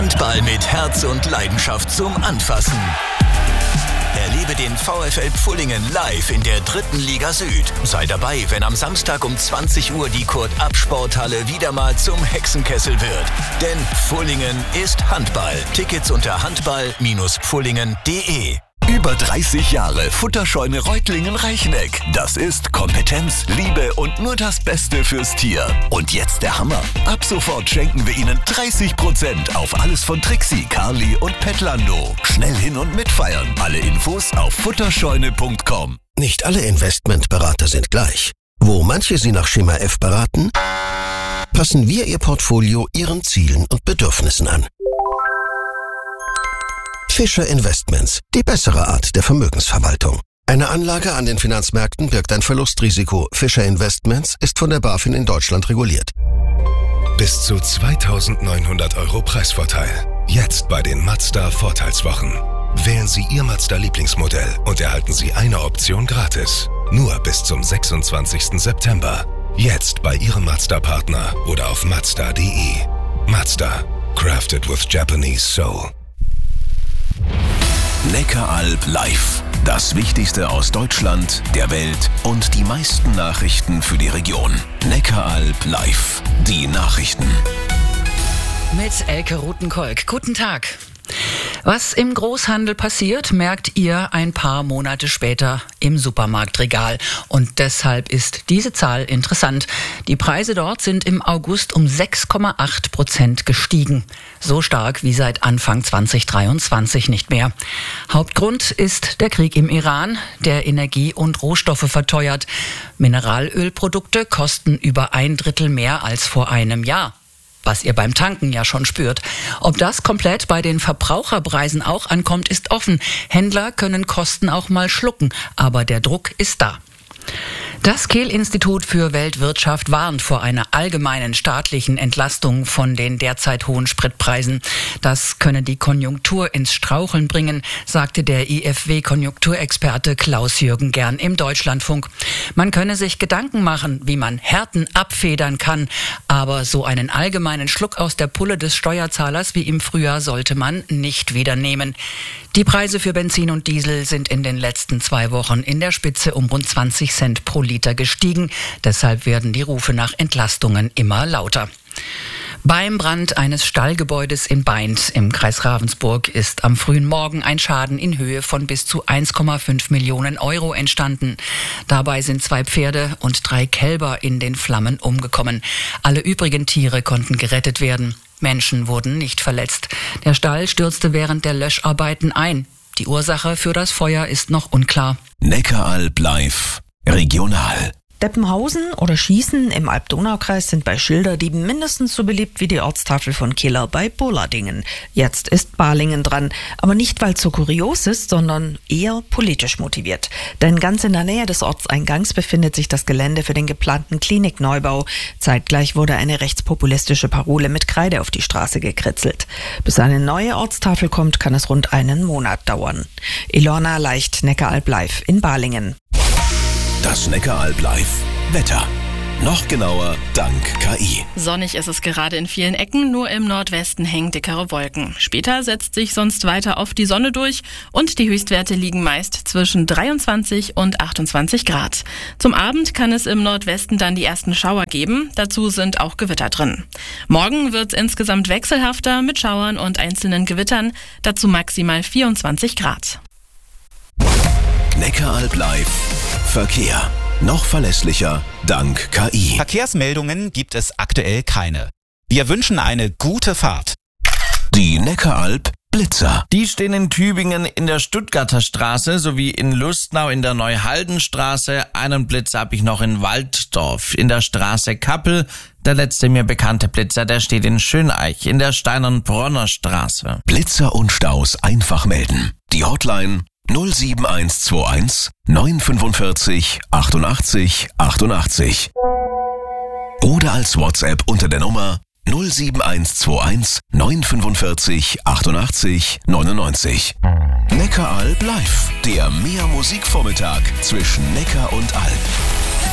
Handball mit Herz und Leidenschaft zum Anfassen. Erlebe den VfL Pfullingen live in der 3. Liga Süd. Sei dabei, wenn am Samstag um 20 Uhr die Kurt-App-Sporthalle wieder mal zum Hexenkessel wird. Denn Pfullingen ist Handball. Tickets unter handball-pfullingen.de. Über 30 Jahre Futterscheune Reutlingen-Reichneck. Das ist Kompetenz, Liebe und nur das Beste fürs Tier. Und jetzt der Hammer. Ab sofort schenken wir Ihnen 30% auf alles von Trixie, Carly und Petlando. Schnell hin und mitfeiern. Alle Infos auf futterscheune.com. Nicht alle Investmentberater sind gleich. Wo manche Sie nach Schema F beraten, passen wir Ihr Portfolio Ihren Zielen und Bedürfnissen an. Fischer Investments, die bessere Art der Vermögensverwaltung. Eine Anlage an den Finanzmärkten birgt ein Verlustrisiko. Fischer Investments ist von der BaFin in Deutschland reguliert. Bis zu 2.900 € Preisvorteil. Jetzt bei den Mazda Vorteilswochen. Wählen Sie Ihr Mazda Lieblingsmodell und erhalten Sie eine Option gratis. Nur bis zum 26. September. Jetzt bei Ihrem Mazda-Partner oder auf Mazda.de. Mazda. Crafted with Japanese Soul. Neckaralb live. Das Wichtigste aus Deutschland, der Welt und die meisten Nachrichten für die Region. Neckaralb live. Die Nachrichten. Mit Elke Rutenkolk. Guten Tag. Was im Großhandel passiert, merkt ihr ein paar Monate später im Supermarktregal. Und deshalb ist diese Zahl interessant. Die Preise dort sind im August um 6,8% gestiegen. So stark wie seit Anfang 2023 nicht mehr. Hauptgrund ist der Krieg im Iran, der Energie und Rohstoffe verteuert. Mineralölprodukte kosten über 1/3 mehr als vor einem Jahr. Was ihr beim Tanken ja schon spürt. Ob das komplett bei den Verbraucherpreisen auch ankommt, ist offen. Händler können Kosten auch mal schlucken, aber der Druck ist da. Das Kehl-Institut für Weltwirtschaft warnt vor einer allgemeinen staatlichen Entlastung von den derzeit hohen Spritpreisen. Das könne die Konjunktur ins Straucheln bringen, sagte der IFW-Konjunkturexperte Klaus-Jürgen Gern im Deutschlandfunk. Man könne sich Gedanken machen, wie man Härten abfedern kann, aber so einen allgemeinen Schluck aus der Pulle des Steuerzahlers wie im Frühjahr sollte man nicht wieder nehmen. Die Preise für Benzin und Diesel sind in den letzten 2 Wochen in der Spitze um rund 20 Cent pro Liter gestiegen. Deshalb werden die Rufe nach Entlastungen immer lauter. Beim Brand eines Stallgebäudes in Baindt im Kreis Ravensburg ist am frühen Morgen ein Schaden in Höhe von bis zu 1,5 Millionen € entstanden. Dabei sind 2 Pferde und 3 Kälber in den Flammen umgekommen. Alle übrigen Tiere konnten gerettet werden. Menschen wurden nicht verletzt. Der Stall stürzte während der Löscharbeiten ein. Die Ursache für das Feuer ist noch unklar. Neckaralb live. Regional. Deppenhausen oder Schießen im Alb-Donau-Kreis sind bei Schilderdieben mindestens so beliebt wie die Ortstafel von Killer bei Bollardingen. Jetzt ist Balingen dran, aber nicht, weil es so kurios ist, sondern eher politisch motiviert. Denn ganz in der Nähe des Ortseingangs befindet sich das Gelände für den geplanten Klinikneubau. Zeitgleich wurde eine rechtspopulistische Parole mit Kreide auf die Straße gekritzelt. Bis eine neue Ortstafel kommt, kann es rund einen Monat dauern. Ilona Leicht, Neckaralb live in Balingen. Das Neckaralb live. Wetter. Noch genauer dank KI. Sonnig ist es gerade in vielen Ecken, nur im Nordwesten hängen dickere Wolken. Später setzt sich sonst weiter oft die Sonne durch und die Höchstwerte liegen meist zwischen 23 und 28 Grad. Zum Abend kann es im Nordwesten dann die ersten Schauer geben, dazu sind auch Gewitter drin. Morgen wird es insgesamt wechselhafter mit Schauern und einzelnen Gewittern, dazu maximal 24 Grad. Neckaralb live. Verkehr. Noch verlässlicher dank KI. Verkehrsmeldungen gibt es aktuell keine. Wir wünschen eine gute Fahrt. Die Neckaralb Blitzer. Die stehen in Tübingen in der Stuttgarter Straße sowie in Lustnau in der Neuhaldenstraße. Einen Blitzer habe ich noch in Walddorf in der Straße Kappel. Der letzte mir bekannte Blitzer, der steht in Schöneich in der Steinernbronner Straße. Blitzer und Staus einfach melden. Die Hotline 07121 945 88 88. Oder als WhatsApp unter der Nummer 07121 945 88 99. Neckaralb live, der Mehr-Musik-Vormittag zwischen Neckar und Alb.